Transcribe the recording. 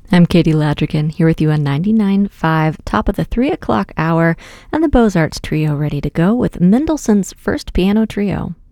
I'm Katie Ladrigan, here with you on 99.5, top of the 3 o'clock hour, and the Beaux-Arts Trio ready to go with Mendelssohn's First Piano Trio.